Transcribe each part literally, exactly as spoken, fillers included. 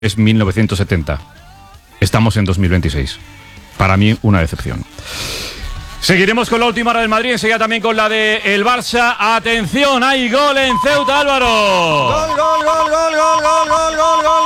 es mil novecientos setenta. Estamos en dos mil veintiséis. Para mí, una decepción. Seguiremos con la última hora del Madrid, enseguida también con la de el Barça. Atención, hay gol en Ceuta, Álvaro. Gol, gol, gol, gol, gol, gol, gol, gol, gol,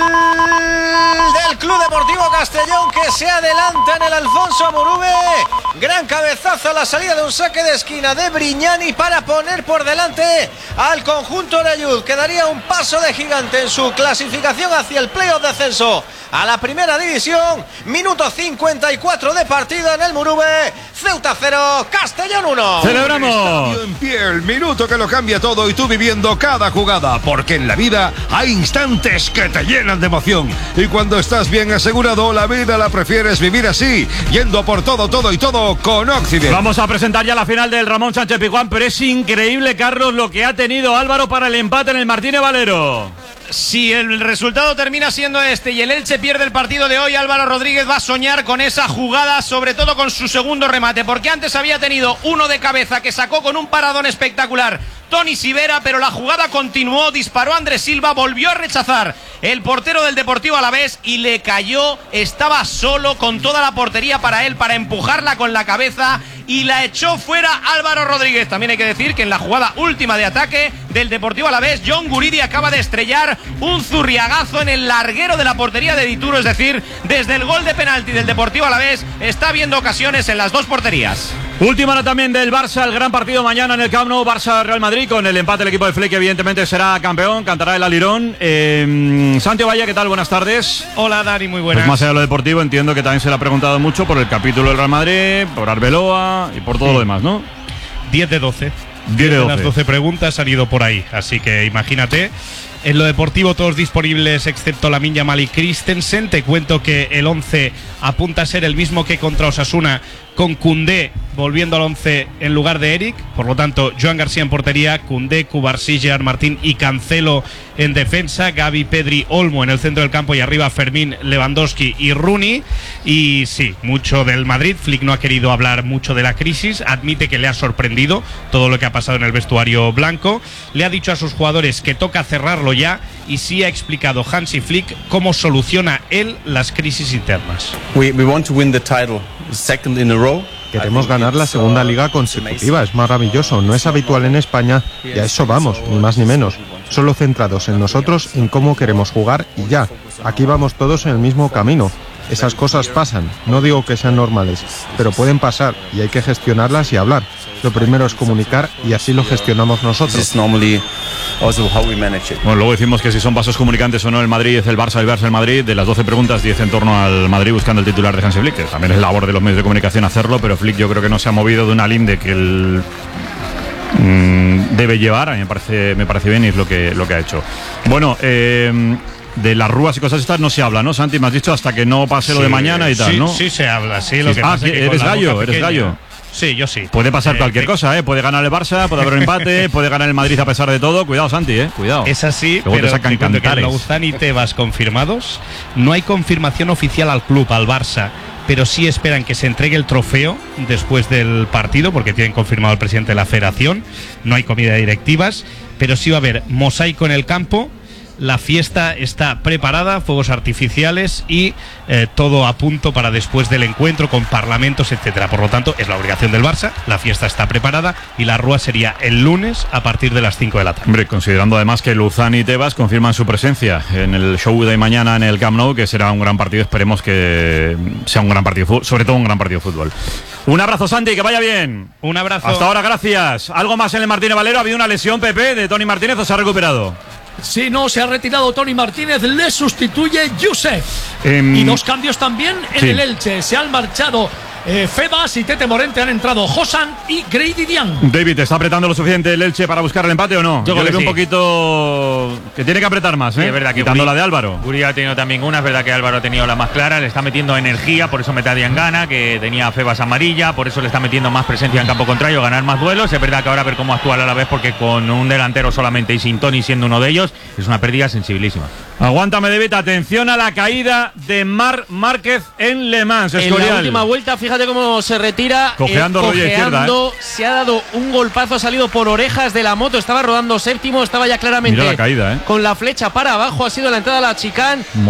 gol del Club Deportivo Castellón, que se adelanta en el Alfonso Murube. Gran cabezazo a la salida de un saque de esquina de Brignani para poner por delante al conjunto Oreyud, que daría un paso de gigante en su clasificación hacia el playoff de ascenso a la primera división. Minuto cincuenta y cuatro de partido en el Murube. Ceuta cero, Castellón uno. ¡Celebramos! Estadio en pie, el minuto que lo cambia todo y tú viviendo cada jugada, porque en la vida hay instantes que te llenan de emoción. Y cuando estás bien asegurado, la vida la prefieres vivir así, yendo por todo, todo y todo con Occident. Vamos a presentar ya la final del Ramón Sánchez Pizjuán, pero es increíble, Carlos, lo que ha tenido Álvaro para el empate en el Martínez Valero. Si el resultado termina siendo este y el Elche pierde el partido de hoy, Álvaro Rodríguez va a soñar con esa jugada, sobre todo con su segundo remate, porque antes había tenido uno de cabeza que sacó con un paradón espectacular Toni Sivera, pero la jugada continuó, disparó Andrés Silva, volvió a rechazar el portero del Deportivo Alavés y le cayó, estaba solo con toda la portería para él, para empujarla con la cabeza y la echó fuera Álvaro Rodríguez. También hay que decir que en la jugada última de ataque del Deportivo Alavés, John Guridi acaba de estrellar un zurriagazo en el larguero de la portería de Dituro, es decir, desde el gol de penalti del Deportivo Alavés está viendo ocasiones en las dos porterías. Última hora también del Barça, el gran partido mañana en el Camp Nou, Barça-Real Madrid, con el empate el equipo de Flick evidentemente será campeón, cantará el alirón. Eh, Santi Valle, ¿qué tal? Buenas tardes. Hola Dani, muy buenas. Pues más allá de lo deportivo, entiendo que también se le ha preguntado mucho por el capítulo del Real Madrid, por Arbeloa y por todo sí. lo demás, ¿no? diez de doce. diez de doce. Las doce preguntas han ido por ahí, así que imagínate. En lo deportivo todos disponibles excepto Lamine Yamal y Christensen. Te cuento que el once apunta a ser el mismo que contra Osasuna, con Koundé volviendo al once en lugar de Eric. Por lo tanto, Joan García en portería, Koundé, Cubarsí, Gerard Martín y Cancelo en defensa, Gavi, Pedri, Olmo en el centro del campo y arriba Fermín, Lewandowski y Rooney. Y sí, mucho del Madrid. Flick no ha querido hablar mucho de la crisis, admite que le ha sorprendido todo lo que ha pasado en el vestuario blanco. Le ha dicho a sus jugadores que toca cerrarlo ya y sí ha explicado Hansi Flick cómo soluciona él las crisis internas. We, we want to win the title, second in a row. Queremos ganar la segunda liga consecutiva, es maravilloso, no es habitual en España y a eso vamos, ni más ni menos. Solo centrados en nosotros, en cómo queremos jugar y ya. Aquí vamos todos en el mismo camino. Esas cosas pasan, no digo que sean normales, pero pueden pasar y hay que gestionarlas y hablar. Lo primero es comunicar y así lo gestionamos nosotros. Bueno, luego decimos que si son vasos comunicantes o no el Madrid es el Barça, el Barça el Madrid. De las doce preguntas, diez en torno al Madrid buscando el titular de Hansi Flick, que también es labor de los medios de comunicación hacerlo, pero Flick yo creo que no se ha movido de una linde que él mmm, debe llevar. A mí me parece, me parece bien y es lo que, lo que ha hecho. Bueno, eh... de las rúas y cosas estas no se habla, ¿no, Santi? Me has dicho hasta que no pase sí, lo de mañana y tal, sí, ¿no? Sí, se habla, sí. Lo sí. que Ah, pasa que es que eres con gallo, la eres pequeña, gallo. Sí, yo sí. Puede pasar eh, cualquier que... cosa, ¿eh? Puede ganar el Barça, puede haber un empate, puede ganar el Madrid a pesar de todo. Cuidado, Santi, ¿eh? Cuidado. Es así, luego pero te sacan cantares. Louzán y Tebas confirmados. No hay confirmación oficial al club, al Barça, pero sí esperan que se entregue el trofeo después del partido, porque tienen confirmado al presidente de la federación. No hay comida de directivas, pero sí va a haber mosaico en el campo. La fiesta está preparada, fuegos artificiales y eh, todo a punto para después del encuentro con parlamentos, etcétera. Por lo tanto, es la obligación del Barça, la fiesta está preparada y la rúa sería el lunes a partir de las cinco de la tarde. Hombre, considerando además que Louzán y Tebas confirman su presencia en el show de mañana en el Camp Nou, que será un gran partido, esperemos que sea un gran partido, sobre todo un gran partido de fútbol. Un abrazo, Santi, que vaya bien. Un abrazo. Hasta ahora, gracias. ¿Algo más en el Martínez Valero? ¿Ha habido una lesión, Pepe, de Toni Martínez o se ha recuperado? Sí, no, se ha retirado Toni Martínez, le sustituye Youssef. Eh, y dos cambios también en sí. el Elche. Se han marchado eh, Febas y Tete Morente, han entrado Josan y Grady Dian. David, ¿está apretando lo suficiente el Elche para buscar el empate o no? Yo, Yo le veo sí. un poquito que tiene que apretar más, ¿eh? Sí, es verdad que quitando Guri, la de Álvaro. Guri ha tenido también una, es verdad que Álvaro ha tenido la más clara, le está metiendo energía, por eso mete a Diangana, que tenía a Febas amarilla, por eso le está metiendo más presencia en campo contrario, ganar más duelos. Es verdad que ahora a ver cómo actúa a la vez, porque con un delantero solamente y sin Toni siendo uno de ellos, es una pérdida sensibilísima. Aguántame, David, atención a la caída de Marc Márquez en Le Mans. En la última vuelta, fíjate fíjate cómo se retira. Cojeando, eh, rodilla izquierda, ¿eh? Se ha dado un golpazo, ha salido por orejas de la moto. Estaba rodando séptimo, estaba ya claramente Mira la caída, ¿eh? con la flecha para abajo. Ha sido la entrada a la chicane.